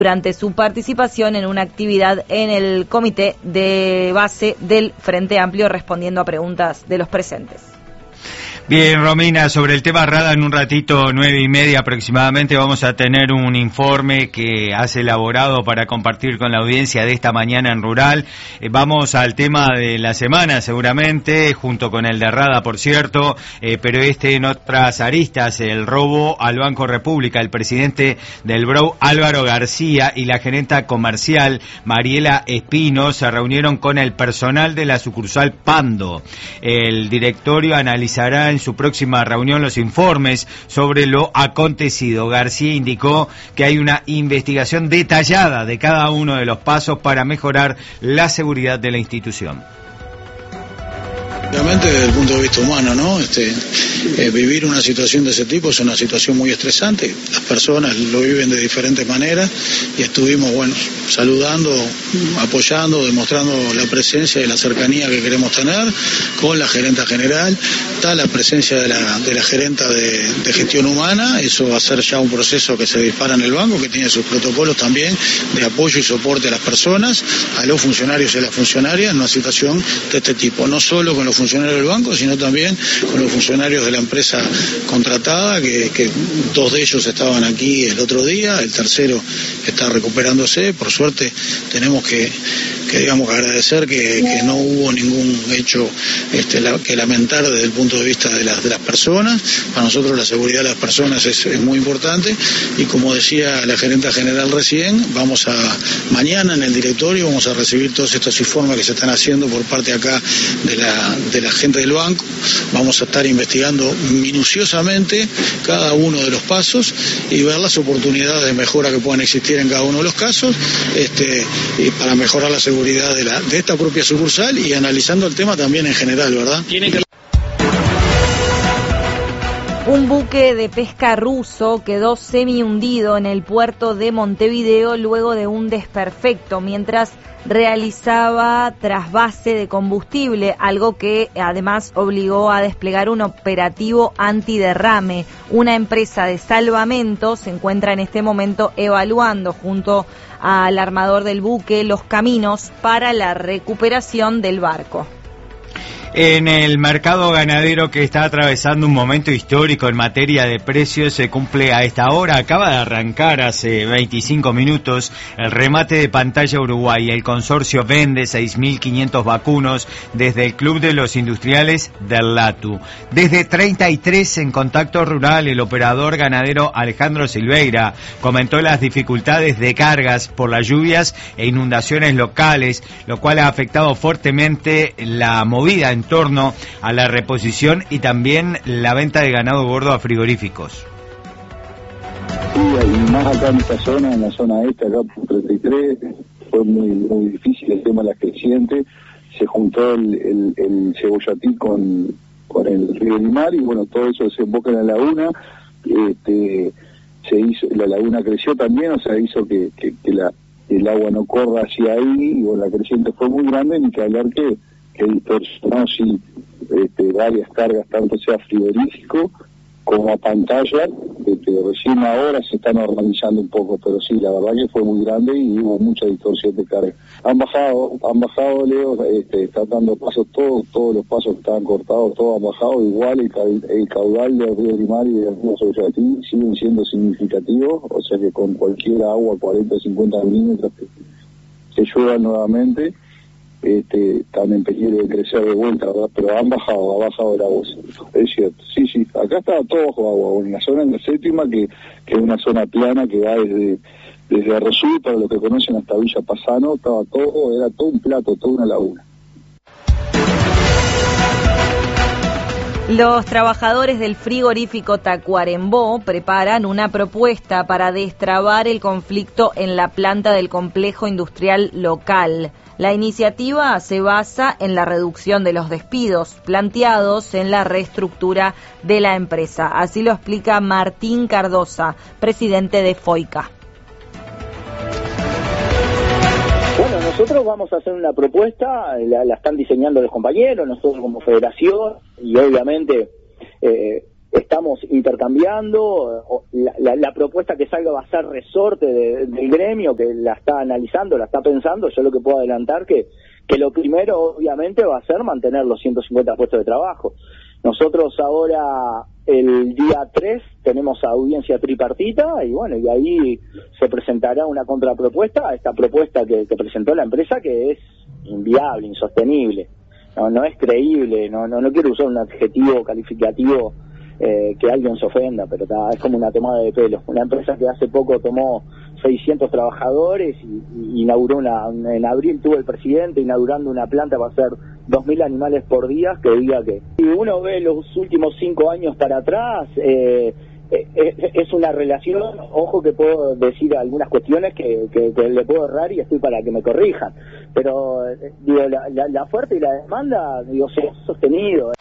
durante su participación en una actividad en el comité de base del Frente Amplio, respondiendo a preguntas de los presentes. Bien, Romina, sobre el tema Rada en un ratito, 9:30 aproximadamente, vamos a tener un informe que has elaborado para compartir con la audiencia de esta mañana en Rural. Vamos al tema de la semana seguramente, junto con el de Rada, por cierto, pero en otras aristas, el robo al Banco República. El presidente del BROW, Álvaro García, y la gerenta comercial, Mariela Espino, se reunieron con el personal de la sucursal Pando. El directorio analizará en su próxima reunión los informes sobre lo acontecido. García indicó que hay una investigación detallada de cada uno de los pasos para mejorar la seguridad de la institución. Obviamente desde el punto de vista humano, ¿no? Vivir una situación de ese tipo es una situación muy estresante. Las personas lo viven de diferentes maneras y estuvimos, saludando, apoyando, demostrando la presencia y la cercanía que queremos tener con la gerenta general. Está la presencia de la gerenta de gestión humana. Eso va a ser ya un proceso que se dispara en el banco, que tiene sus protocolos también de apoyo y soporte a las personas, a los funcionarios y a las funcionarias en una situación de este tipo. No solo con los funcionarios del banco, sino también con los funcionarios de la empresa contratada, que dos de ellos estaban aquí el otro día, el tercero está recuperándose. Por suerte tenemos que agradecer que no hubo ningún hecho que lamentar desde el punto de vista de las personas. Para nosotros la seguridad de las personas es muy importante, y como decía la gerenta general recién, mañana en el directorio vamos a recibir todos estos informes que se están haciendo por parte acá de la gente del banco. Vamos a estar investigando minuciosamente cada uno de los pasos y ver las oportunidades de mejora que puedan existir en cada uno de los casos, y para mejorar la seguridad de esta propia sucursal, y analizando el tema también en general, ¿verdad? Un buque de pesca ruso quedó semi-hundido en el puerto de Montevideo luego de un desperfecto mientras realizaba trasvase de combustible, algo que además obligó a desplegar un operativo antiderrame. Una empresa de salvamento se encuentra en este momento evaluando junto al armador del buque los caminos para la recuperación del barco. En el mercado ganadero, que está atravesando un momento histórico en materia de precios, se cumple a esta hora. Acaba de arrancar hace 25 minutos el remate de Pantalla Uruguay. El consorcio vende 6.500 vacunos desde el Club de los Industriales del Latu. Desde 33 en Contacto Rural, el operador ganadero Alejandro Silveira comentó las dificultades de cargas por las lluvias e inundaciones locales, lo cual ha afectado fuertemente la movida en torno a la reposición y también la venta de ganado gordo a frigoríficos. Sí, y más acá en esta zona, en la zona esta, acá por 33, fue muy difícil el tema de las crecientes. Se juntó el Cebollatí con el río Limar, y todo eso desemboca en la laguna. La laguna creció también, hizo que el agua no corra hacia ahí, y la creciente fue muy grande, ni que hablar que distorsionó varias cargas, tanto sea frigorífico como a Pantalla. Recién ahora se están organizando un poco, pero sí, la verdad que fue muy grande y hubo mucha distorsión de carga. Han bajado, Leo, están dando pasos, todos los pasos que estaban cortados, todos han bajado. Igual el caudal del río Limar y del río Cebollatí siguen siendo significativos, o sea que con cualquier agua, 40 o 50 milímetros que llueva nuevamente, están en peligro de crecer de vuelta, ¿verdad? Pero ha bajado el agua, es cierto. Sí, acá estaba todo bajo agua, en la zona en la séptima, que es una zona plana que va desde Arrozú, para lo que conocen, hasta Villa Pasano, era todo un plato, toda una laguna. Los trabajadores del frigorífico Tacuarembó preparan una propuesta para destrabar el conflicto en la planta del complejo industrial local. La iniciativa se basa en la reducción de los despidos planteados en la reestructura de la empresa. Así lo explica Martín Cardosa, presidente de FOICA. Nosotros vamos a hacer una propuesta, la están diseñando los compañeros, nosotros como federación, y obviamente estamos intercambiando, la propuesta que salga va a ser resorte del gremio que la está analizando, la está pensando. Yo lo que puedo adelantar que lo primero obviamente va a ser mantener los 150 puestos de trabajo. Nosotros ahora el día 3 tenemos audiencia tripartita y bueno, y ahí se presentará una contrapropuesta a esta propuesta que presentó la empresa, que es inviable, insostenible, no es creíble, no quiero usar un adjetivo calificativo que alguien se ofenda, pero es como una tomada de pelo. Una empresa que hace poco tomó 600 trabajadores y inauguró en abril tuvo el presidente inaugurando una planta para hacer 2.000 animales por día, que diga que si uno ve los últimos 5 años para atrás, es una relación, ojo que puedo decir algunas cuestiones que le puedo errar y estoy para que me corrijan, pero digo, la oferta y la demanda, digo, se ha sostenido.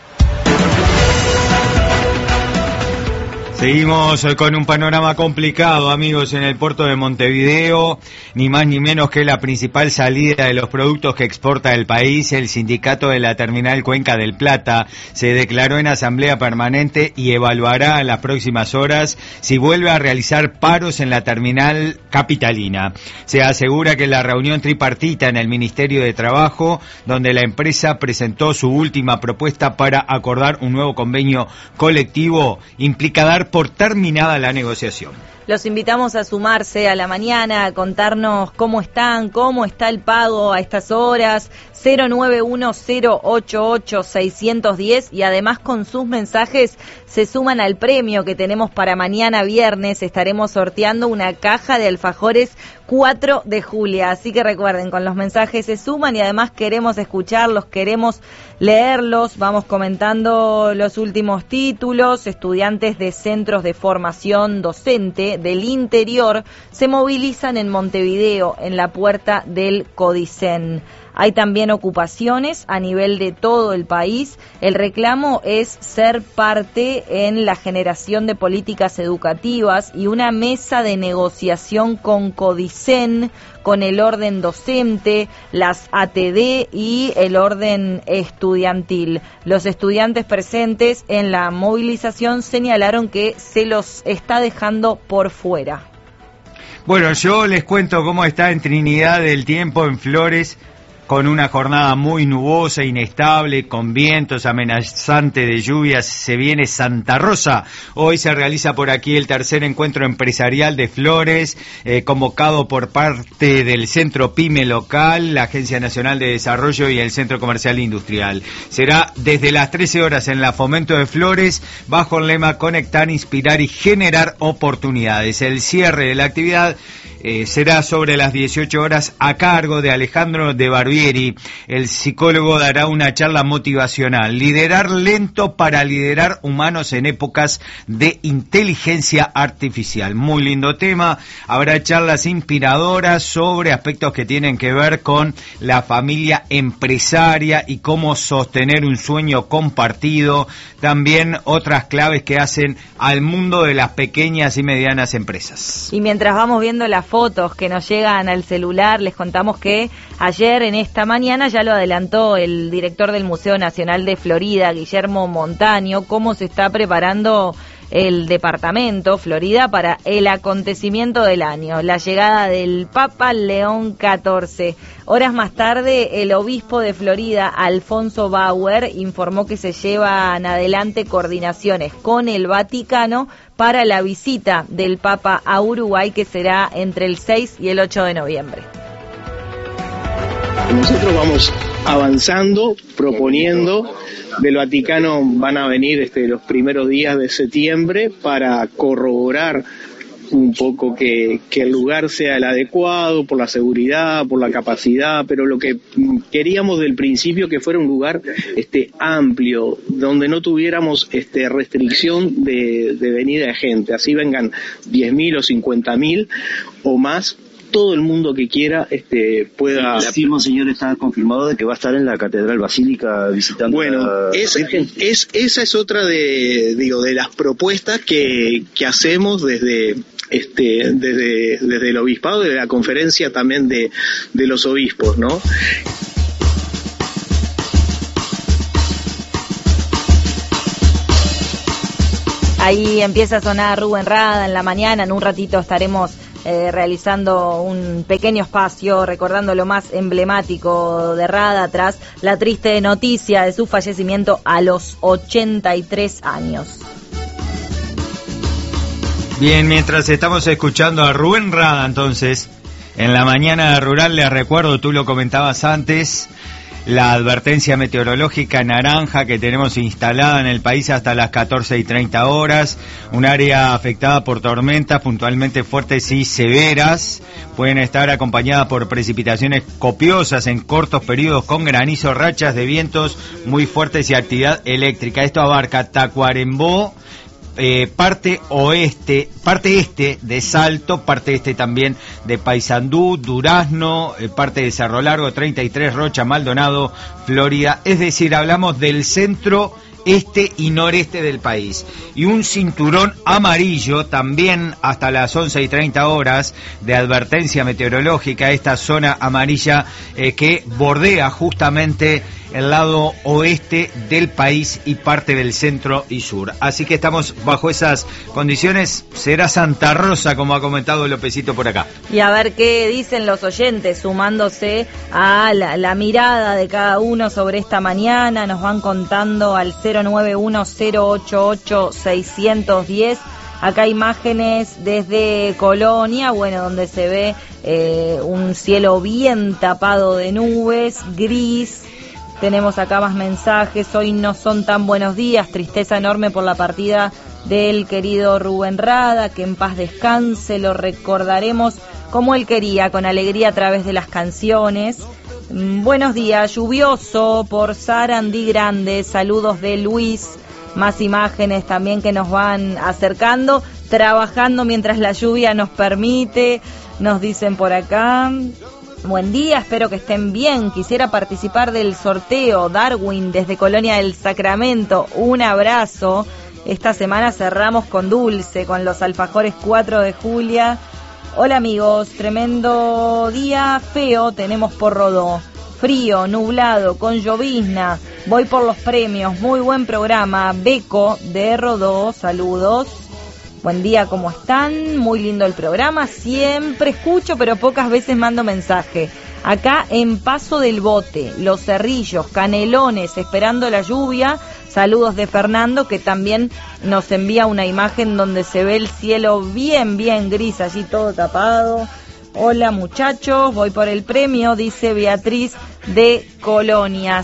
Seguimos con un panorama complicado, amigos, en el puerto de Montevideo, ni más ni menos que la principal salida de los productos que exporta el país. El sindicato de la terminal Cuenca del Plata se declaró en asamblea permanente y evaluará en las próximas horas si vuelve a realizar paros en la terminal capitalina. Se asegura que la reunión tripartita en el Ministerio de Trabajo, donde la empresa presentó su última propuesta para acordar un nuevo convenio colectivo, implica dar por terminada la negociación. Los invitamos a sumarse a la mañana, a contarnos cómo está el pago a estas horas, 091-088-610, y además con sus mensajes se suman al premio que tenemos para mañana viernes. Estaremos sorteando una caja de alfajores 4 de Julia, así que recuerden, con los mensajes se suman y además queremos escucharlos, queremos leerlos. Vamos comentando los últimos títulos. Estudiantes de centros de formación docente del interior se movilizan en Montevideo en la puerta del Codicen. Hay también ocupaciones a nivel de todo el país. El reclamo es ser parte en la generación de políticas educativas y una mesa de negociación con Codicen, con el orden docente, las ATD y el orden estudiantil. Los estudiantes presentes en la movilización señalaron que se los está dejando por fuera. Bueno, yo les cuento cómo está en Trinidad el tiempo en Flores, con una jornada muy nubosa, inestable, con vientos amenazantes de lluvias. Se viene Santa Rosa. Hoy se realiza por aquí el tercer encuentro empresarial de Flores, convocado por parte del Centro PYME local, la Agencia Nacional de Desarrollo y el Centro Comercial Industrial. Será desde las 13 horas en la Fomento de Flores, bajo el lema Conectar, Inspirar y Generar Oportunidades. El cierre de la actividad será sobre las 18 horas a cargo de Alejandro de Barbieri. El psicólogo dará una charla motivacional: liderar lento para liderar humanos en épocas de inteligencia artificial. Muy lindo tema. Habrá charlas inspiradoras sobre aspectos que tienen que ver con la familia empresaria y cómo sostener un sueño compartido. También otras claves que hacen al mundo de las pequeñas y medianas empresas. Y mientras vamos viendo las fotos que nos llegan al celular, les contamos que ayer, en esta mañana, ya lo adelantó el director del Museo Nacional de Florida, Guillermo Montaño, cómo se está preparando el departamento Florida para el acontecimiento del año, la llegada del Papa León XIV. Horas más tarde, el obispo de Florida, Alfonso Bauer, informó que se llevan adelante coordinaciones con el Vaticano para la visita del Papa a Uruguay, que será entre el 6 y el 8 de noviembre. Nosotros vamos avanzando, proponiendo. Del Vaticano van a venir los primeros días de septiembre para corroborar un poco que el lugar sea el adecuado, por la seguridad, por la capacidad, pero lo que queríamos del principio que fuera un lugar amplio, donde no tuviéramos restricción de venida de gente, así vengan 10.000 o 50.000 o más. Todo el mundo que quiera pueda... La firma, señor, está confirmado de que va a estar en la Catedral Basílica visitando. Bueno, esa es otra de las propuestas que hacemos desde el obispado, desde la conferencia también de los obispos, ¿no? Ahí empieza a sonar Rubén Rada en la mañana. En un ratito estaremos realizando un pequeño espacio recordando lo más emblemático de Rada tras la triste noticia de su fallecimiento a los 83 años. Bien, mientras estamos escuchando a Rubén Rada, entonces, en la mañana rural, les recuerdo, tú lo comentabas antes, la advertencia meteorológica naranja que tenemos instalada en el país hasta las 14:30 horas, un área afectada por tormentas puntualmente fuertes y severas, pueden estar acompañadas por precipitaciones copiosas en cortos periodos con granizo, rachas de vientos muy fuertes y actividad eléctrica. Esto abarca Tacuarembó, parte este de Salto, parte este también de Paysandú, Durazno, parte de Cerro Largo, 33, Rocha, Maldonado, Florida. Es decir, hablamos del centro, este y noreste del país. Y un cinturón amarillo también hasta las 11:30 horas de advertencia meteorológica, esta zona amarilla que bordea justamente el lado oeste del país y parte del centro y sur. Así que estamos bajo esas condiciones. Será Santa Rosa, como ha comentado Lopecito por acá. Y a ver qué dicen los oyentes, sumándose a la mirada de cada uno sobre esta mañana. Nos van contando al 091-088-610. Acá imágenes desde Colonia, bueno, donde se ve un cielo bien tapado de nubes, gris. Tenemos acá más mensajes. Hoy no son tan buenos días. Tristeza enorme por la partida del querido Rubén Rada. Que en paz descanse. Lo recordaremos como él quería, con alegría a través de las canciones. Buenos días. Lluvioso por Sarandí Grande. Saludos de Luis. Más imágenes también que nos van acercando. Trabajando mientras la lluvia nos permite. Nos dicen por acá. Buen día, espero que estén bien. Quisiera participar del sorteo. Darwin desde Colonia del Sacramento. Un abrazo. Esta semana cerramos con dulce, con los alfajores 4 de Julia. Hola amigos, tremendo día feo tenemos por Rodó. Frío, nublado, con llovizna. Voy por los premios. Muy buen programa. Beco de Rodó, saludos. Buen día, ¿cómo están? Muy lindo el programa, siempre escucho, pero pocas veces mando mensaje. Acá en Paso del Bote, Los Cerrillos, Canelones, esperando la lluvia. Saludos de Fernando, que también nos envía una imagen donde se ve el cielo bien gris, allí todo tapado. Hola muchachos, voy por el premio, dice Beatriz de Colonia.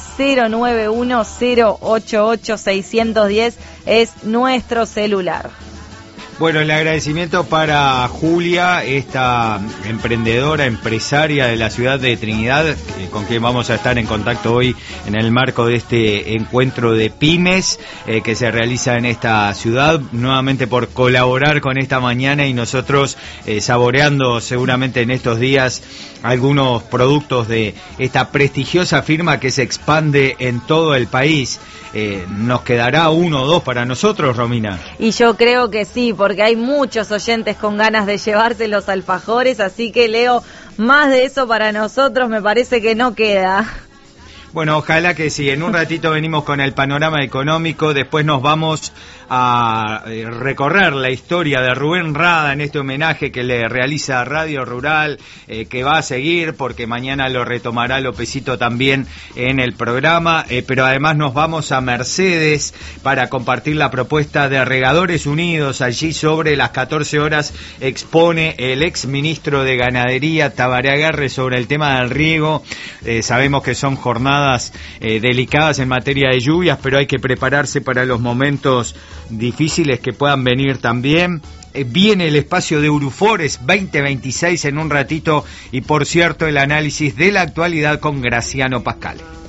091-088-610 es nuestro celular. Bueno, el agradecimiento para Julia, esta emprendedora, empresaria de la ciudad de Trinidad, con quien vamos a estar en contacto hoy en el marco de este encuentro de pymes que se realiza en esta ciudad, nuevamente por colaborar con esta mañana y nosotros saboreando seguramente en estos días algunos productos de esta prestigiosa firma que se expande en todo el país. ¿Nos quedará uno o dos para nosotros, Romina? Y yo creo que sí, porque hay muchos oyentes con ganas de llevarse los alfajores, así que Leo, más de eso para nosotros me parece que no queda. Bueno, ojalá que sí. En un ratito venimos con el panorama económico, después nos vamos a recorrer la historia de Rubén Rada en este homenaje que le realiza Radio Rural, que va a seguir porque mañana lo retomará Lopecito también en el programa, pero además nos vamos a Mercedes para compartir la propuesta de Regadores Unidos. Allí sobre las 14 horas expone el ex ministro de Ganadería, Tabaré Aguerre, sobre el tema del riego. Sabemos que son jornadas delicadas en materia de lluvias, pero hay que prepararse para los momentos difíciles que puedan venir también. Viene el espacio de Urufores 2026 en un ratito y, por cierto, el análisis de la actualidad con Graciano Pascal.